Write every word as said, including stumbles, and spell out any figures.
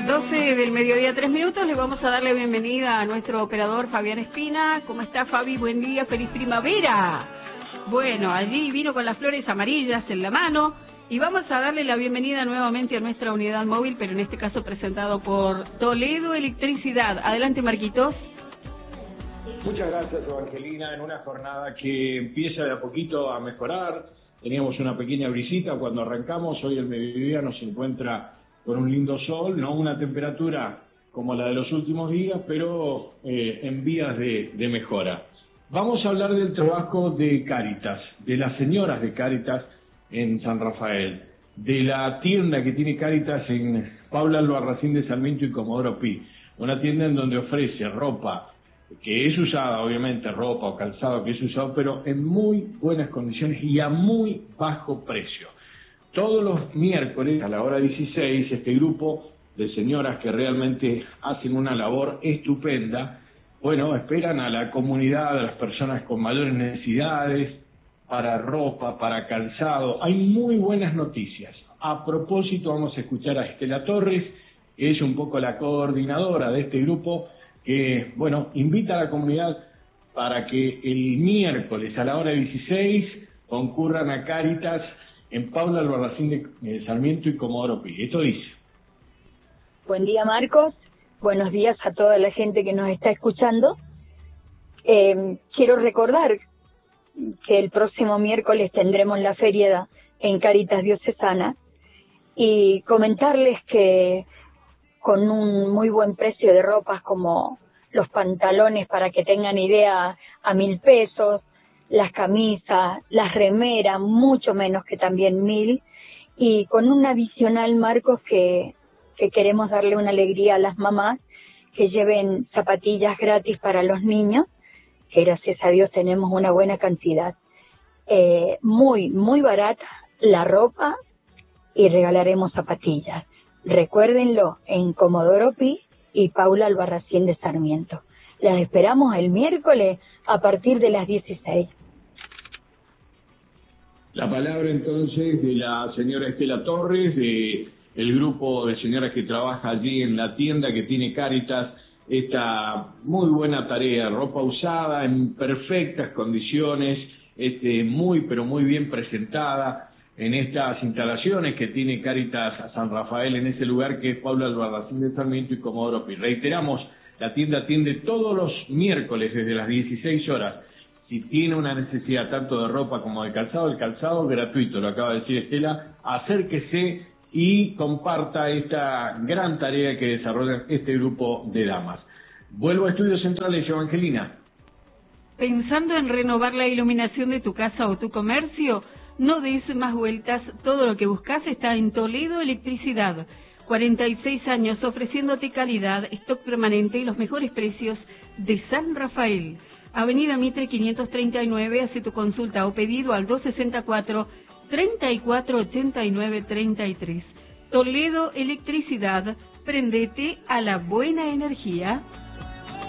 doce del mediodía, tres minutos. Le vamos a darle bienvenida a nuestro operador Fabián Espina. ¿Cómo está, Fabi? Buen día, feliz primavera. Bueno, allí vino con las flores amarillas en la mano y vamos a darle la bienvenida nuevamente a nuestra unidad móvil, pero en este caso presentado por Toledo Electricidad. Adelante, Marquitos. Muchas gracias, Evangelina. En una jornada que empieza de a poquito a mejorar, teníamos una pequeña brisita cuando arrancamos. Hoy el mediodía nos encuentra con un lindo sol, no una temperatura como la de los últimos días, pero eh, en vías de, de mejora. Vamos a hablar del trabajo de Cáritas, de las señoras de Cáritas en San Rafael, de la tienda que tiene Cáritas en Paula Albarracín de Sarmiento y Comodoro Pi, una tienda en donde ofrece ropa que es usada, obviamente, ropa o calzado que es usado, pero en muy buenas condiciones y a muy bajo precio. Todos los miércoles a la hora dieciséis, este grupo de señoras que realmente hacen una labor estupenda, bueno, esperan a la comunidad, a las personas con mayores necesidades, para ropa, para calzado. Hay muy buenas noticias. A propósito, vamos a escuchar a Estela Torres, que es un poco la coordinadora de este grupo, que, bueno, invita a la comunidad para que el miércoles a la hora dieciséis concurran a Cáritas en Paula Albarracín de eh, Sarmiento y Comodoro Pi. Esto dice. Buen día, Marcos. Buenos días a toda la gente que nos está escuchando. Eh, quiero recordar que el próximo miércoles tendremos la feria en Cáritas Diocesana y comentarles que con un muy buen precio de ropas como los pantalones, para que tengan idea, a mil pesos, las camisas, las remeras, mucho menos que también mil, y con un adicional, Marcos, que, que queremos darle una alegría a las mamás, que lleven zapatillas gratis para los niños, que gracias a Dios tenemos una buena cantidad. Eh, muy, muy barata la ropa y regalaremos zapatillas. Recuérdenlo, en Comodoro Pi y Paula Albarracín de Sarmiento. Las esperamos el miércoles a partir de las dieciséis. La palabra entonces de la señora Estela Torres, de el grupo de señoras que trabaja allí en la tienda que tiene Cáritas, esta muy buena tarea, ropa usada en perfectas condiciones, este, muy pero muy bien presentada en estas instalaciones que tiene Cáritas San Rafael, en ese lugar que es Paula Albarracín de Sarmiento y Comodoro Pi. Reiteramos, la tienda atiende todos los miércoles desde las dieciséis horas. Si tiene una necesidad tanto de ropa como de calzado, el calzado gratuito, lo acaba de decir Estela, acérquese y comparta esta gran tarea que desarrolla este grupo de damas. Vuelvo a Estudios Centrales, Evangelina. ¿Pensando en renovar la iluminación de tu casa o tu comercio? No des más vueltas, todo lo que buscas está en Toledo Electricidad. cuarenta y seis años ofreciéndote calidad, stock permanente y los mejores precios de San Rafael. Avenida Mitre quinientos treinta y nueve, hace tu consulta o pedido al dos sesenta y cuatro, treinta y cuatro ochenta y nueve, treinta y tres. Toledo Electricidad, prendete a la buena energía.